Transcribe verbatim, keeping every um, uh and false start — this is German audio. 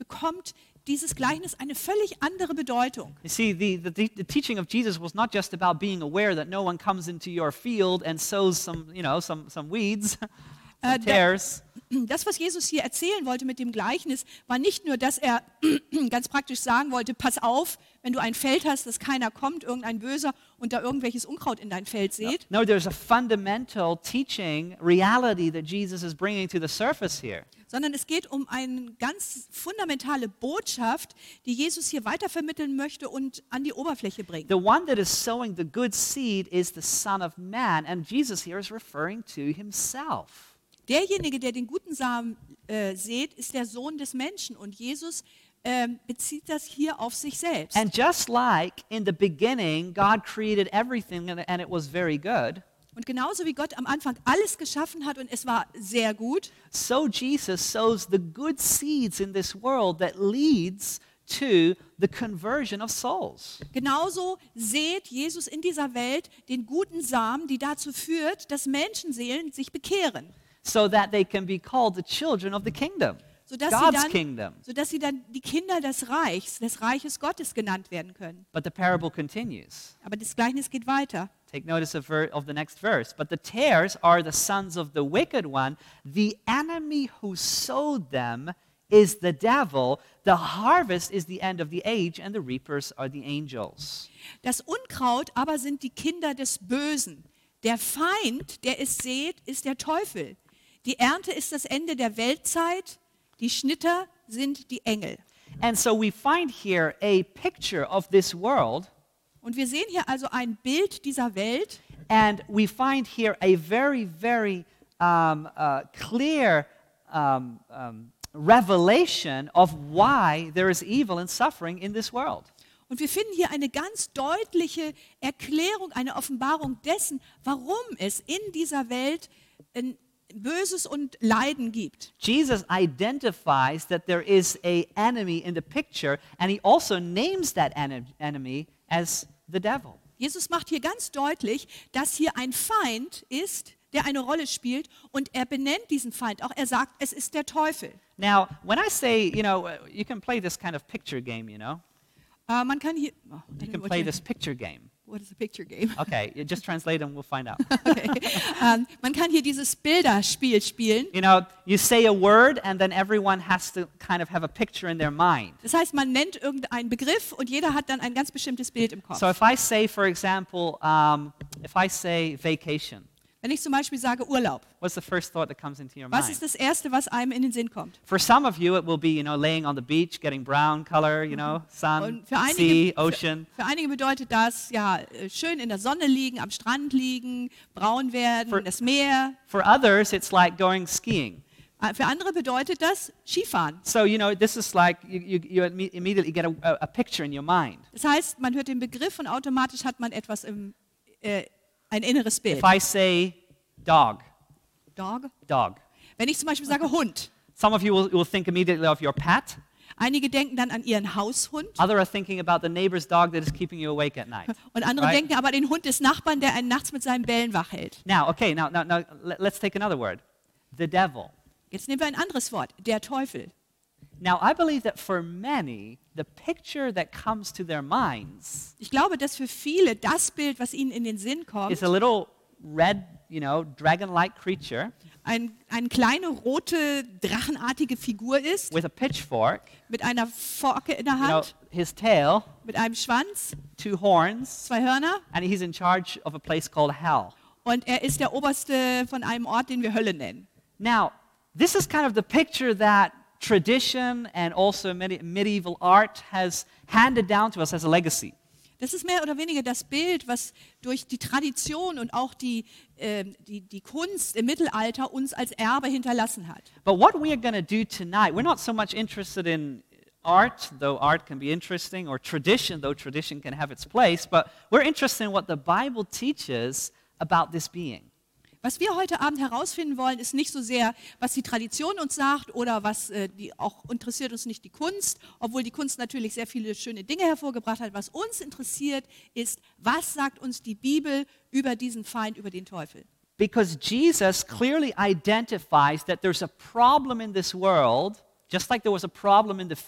bekommt dieses Gleichnis eine völlig andere Bedeutung. You see, the, the, the teaching of Jesus was not just about being aware that no one comes into your field and sows some, you know, some, some weeds, some Äh, da- tares. Das, was Jesus hier erzählen wollte mit dem Gleichnis, war nicht nur, dass er ganz praktisch sagen wollte, pass auf, wenn du ein Feld hast, dass keiner kommt, irgendein Böser, und da irgendwelches Unkraut in dein Feld sät, No, there's a fundamental teaching reality that Jesus is bringing to the surface here. sondern es geht um eine ganz fundamentale Botschaft, die Jesus hier weitervermitteln möchte und an die Oberfläche bringt. The one that is sowing the good seed is the Son of Man, and Jesus here is referring to himself. Derjenige, der den guten Samen äh, sät, ist der Sohn des Menschen, und Jesus ähm, bezieht das hier auf sich selbst. And just like in the beginning, God created everything and, and it was very good, Und genauso wie Gott am Anfang alles geschaffen hat und es war sehr gut, so Jesus sows the good seeds in this world that leads to the conversion of souls. genauso sät Jesus in dieser Welt den guten Samen, die dazu führt, dass Menschenseelen sich bekehren, So that they can be called the children of the kingdom, sodass sie, God's dann, kingdom. sodass sie dann die Kinder des Reichs, des Reiches Gottes genannt werden können. But the parable continues. Aber das Gleichnis geht weiter. Take notice of, ver- of the next verse. But the tares are the sons of the wicked one. The enemy who sowed them is the devil. The harvest is the end of the age, and the reapers are the angels. Das Unkraut aber sind die Kinder des Bösen. Der Feind, der es sät, ist der Teufel. Die Ernte ist das Ende der Weltzeit. Die Schnitter sind die Engel. And so we find here a picture of this world, Und wir sehen hier also ein Bild dieser Welt. and we find here a very, very um, uh, clear um, um, revelation of why there is evil and suffering in this world. Und wir finden hier eine ganz deutliche Erklärung, eine Offenbarung dessen, warum es in dieser Welt ein Böses und Leiden gibt. Jesus identifies that there is a enemy in the picture, and he also names that ene- enemy as the devil. Jesus macht hier ganz deutlich, dass hier ein Feind ist, der eine Rolle spielt, und er benennt diesen Feind auch. Er sagt, es ist der Teufel. Now, when I say, you know, uh, you can play this kind of picture game, you know. Äh, man kann hier, oh, You can play this picture game. What is a picture game? Okay, you just translate and we'll find out. Okay. Ähm, man kann hier dieses Bilderspiel spielen. You know, you say a word and then everyone has to kind of have a picture in their mind. Das heißt, man nennt irgendeinen Begriff und jeder hat dann ein ganz bestimmtes Bild im Kopf. So if I say, for example, um, if I say vacation, Wenn ich zum Beispiel sage Urlaub, what's the first thought that comes into your was mind? ist das Erste, was einem in den Sinn kommt? For some of you, it will be, you know, laying on the beach, getting brown color, you know, sun, Und für sea, einige, ocean. für, für einige bedeutet das, ja, äh, schön in der Sonne liegen, am Strand liegen, braun werden, For- das Meer. For others, it's like going skiing. Äh, Für andere bedeutet das Skifahren. So, you know, this is like you, you, you imme- immediately get a, a, a picture in your mind. Das heißt, man hört den Begriff und automatisch hat man etwas im, äh, ein inneres Bild. If I say dog, Dog. dog. Wenn ich zum Beispiel sage Hund, Some of you will, will think immediately of your pet. einige denken dann an ihren Haushund Others are thinking about the neighbor's dog that is keeping you awake at night. und andere Right. denken aber an den Hund des Nachbarn, der einen nachts mit seinen Bällen wach hält. Now, okay, now, now, now le- let's take another word. The devil. Jetzt nehmen wir ein anderes Wort, der Teufel. Now, I believe that for many, the picture that comes to their minds Ich glaube, dass für viele das Bild, was ihnen in den Sinn kommt, is a little red, you know, dragon-like creature ein, eine kleine rote drachenartige Figur ist, with a pitchfork, mit einer Forke in der you know, Hand, his tail, mit einem Schwanz, two horns, zwei Hörner, and he's in charge of a place called hell. und er ist der Oberste von einem Ort, den wir Hölle nennen. Now, this is kind of the picture that tradition and also medi- medieval art has handed down to us as a legacy. Das ist mehr oder weniger das Bild, was durch die Tradition und auch die, äh, die, die Kunst im Mittelalter uns als Erbe hinterlassen hat. But what we are going to do tonight, we're not so much interested in art, though art can be interesting, or tradition, though tradition can have its place, but we're interested in what the Bible teaches about this being. Was wir heute Abend herausfinden wollen, ist nicht so sehr, was die Tradition uns sagt oder was äh, die auch interessiert uns nicht die Kunst, obwohl die Kunst natürlich sehr viele schöne Dinge hervorgebracht hat. Was uns interessiert, ist, was sagt uns die Bibel über diesen Feind, über den Teufel? Because Jesus clearly identifies that there's a problem in this world, just like there was a problem in the